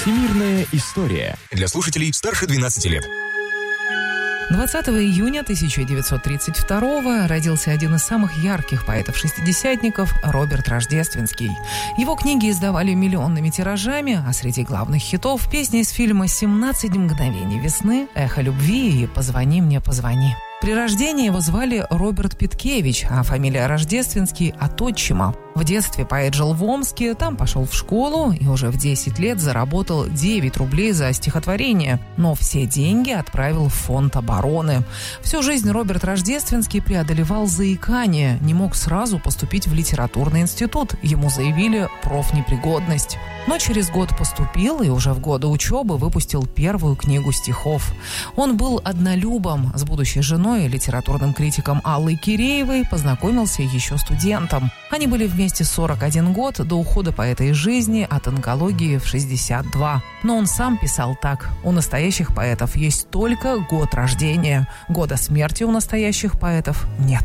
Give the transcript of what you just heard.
Всемирная история. Для слушателей старше 12 лет. 20 июня 1932 родился один из самых ярких поэтов-шестидесятников Роберт Рождественский. Его книги издавали миллионными тиражами, а среди главных хитов песни из фильма «17 мгновений весны», «Эхо любви» и «Позвони мне, позвони». При рождении его звали Роберт Питкевич, а фамилия Рождественский от отчима. В детстве поэт жил в Омске, там пошел в школу и уже в 10 лет заработал 9 рублей за стихотворение, но все деньги отправил в фонд обороны. Всю жизнь Роберт Рождественский преодолевал заикание, не мог сразу поступить в литературный институт, ему заявили профнепригодность. Но через год поступил и уже в годы учебы выпустил первую книгу стихов. Он был однолюбом, с будущей женой, литературным критиком Аллой Киреевой, познакомился еще студентом. Они были вместе 41 год до ухода поэта из жизни от онкологии в 62. Но он сам писал так: у настоящих поэтов есть только год рождения, года смерти у настоящих поэтов нет.